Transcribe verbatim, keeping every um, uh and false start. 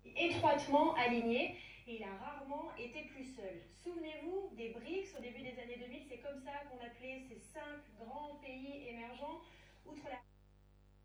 étroitement aligné et il a rarement été plus seul. Souvenez-vous des BRICS au début des années deux mille, c'est comme ça qu'on appelait ces cinq grands pays émergents. Outre la